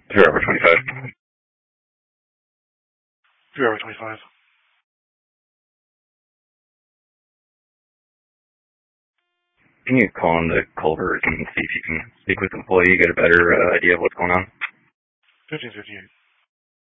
0 over 25. 0 over 25. Can you call on the culvert and see if you can speak with the employee, get a better idea of what's going on? 1558.